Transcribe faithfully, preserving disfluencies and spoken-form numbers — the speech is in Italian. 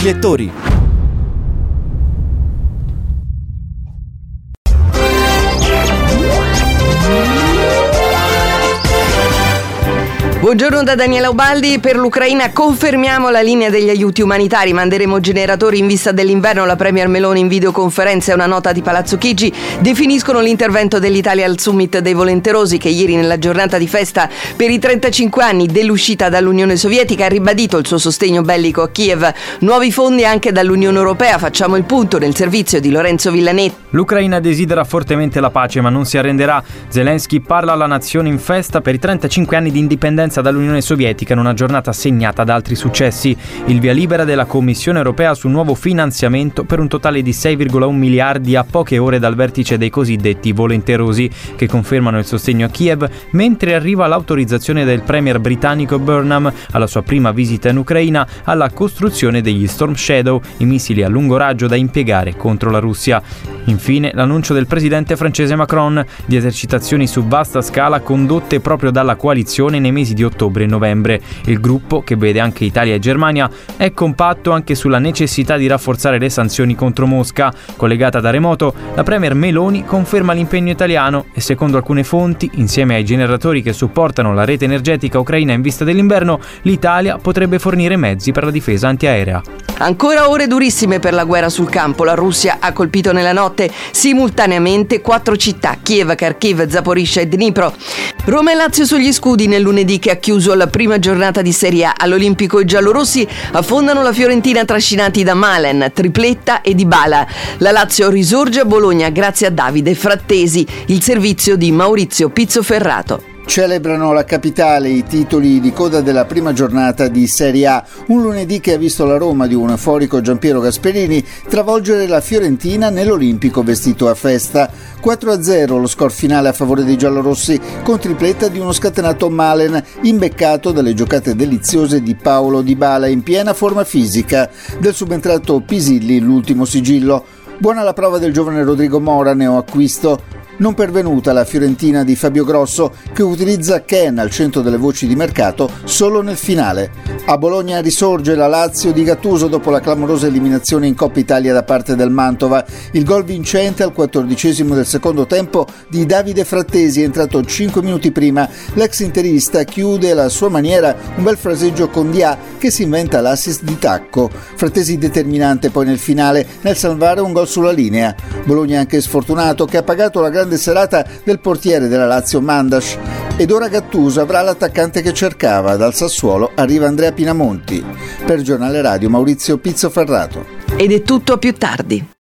lettori. Buongiorno da Daniela Ubaldi. Per l'Ucraina confermiamo la linea degli aiuti umanitari, manderemo generatori in vista dell'inverno. La premier Meloni in videoconferenza e una nota di Palazzo Chigi definiscono l'intervento dell'Italia al summit dei volenterosi, che ieri, nella giornata di festa per i trentacinque anni dell'uscita dall'Unione Sovietica, ha ribadito il suo sostegno bellico a Kiev. Nuovi fondi anche dall'Unione Europea. Facciamo il punto nel servizio di Lorenzo Villanetti. L'Ucraina desidera fortemente la pace, ma non si arrenderà. Zelensky parla alla nazione in festa per i trentacinque anni di indipendenza dall'Unione Sovietica, in una giornata segnata da altri successi. Il via libera della Commissione Europea su un nuovo finanziamento per un totale di sei virgola uno miliardi a poche ore dal vertice dei cosiddetti volenterosi, che confermano il sostegno a Kiev, mentre arriva l'autorizzazione del premier britannico Burnham, alla sua prima visita in Ucraina, alla costruzione degli Storm Shadow, i missili a lungo raggio da impiegare contro la Russia. Infine, l'annuncio del presidente francese Macron di esercitazioni su vasta scala condotte proprio dalla coalizione nei mesi di ottobre e novembre. Il gruppo, che vede anche Italia e Germania, è compatto anche sulla necessità di rafforzare le sanzioni contro Mosca. Collegata da remoto, la premier Meloni conferma l'impegno italiano e, secondo alcune fonti, insieme ai generatori che supportano la rete energetica ucraina in vista dell'inverno, l'Italia potrebbe fornire mezzi per la difesa antiaerea. Ancora ore durissime per la guerra sul campo. La Russia ha colpito nella notte simultaneamente quattro città: Kiev, Kharkiv, Zaporizhzhia e Dnipro. Roma e Lazio sugli scudi nel lunedì che ha chiuso la prima giornata di Serie A. All'Olimpico i giallorossi affondano la Fiorentina trascinati da Malen, Tripletta e Dybala. La Lazio risorge a Bologna grazie a Davide Frattesi. Il servizio di Maurizio Pizzoferrato. Celebrano la capitale i titoli di coda della prima giornata di Serie A, un lunedì che ha visto la Roma di un euforico Giampiero Gasperini travolgere la Fiorentina nell'Olimpico vestito a festa. quattro a zero lo score finale a favore dei giallorossi, con tripletta di uno scatenato Malen, imbeccato dalle giocate deliziose di Paolo Dybala in piena forma fisica. Del subentrato Pisilli l'ultimo sigillo. Buona la prova del giovane Rodrigo Mora, neoacquisto. Non pervenuta la Fiorentina di Fabio Grosso, che utilizza Ken al centro delle voci di mercato solo nel finale. A Bologna risorge la Lazio di Gattuso dopo la clamorosa eliminazione in Coppa Italia da parte del Mantova. Il gol vincente al quattordicesimo del secondo tempo di Davide Frattesi, entrato cinque minuti prima. L'ex interista chiude alla sua maniera un bel fraseggio con Dia, che si inventa l'assist di tacco. Frattesi determinante poi nel finale nel salvare un gol sulla linea. Bologna anche sfortunato, che ha pagato la grande serata del portiere della Lazio Mandas, ed ora Gattuso avrà l'attaccante che cercava. Dal Sassuolo arriva Andrea Pinamonti. Per Giornale Radio Maurizio Pizzoferrato. Ed è tutto, a più tardi.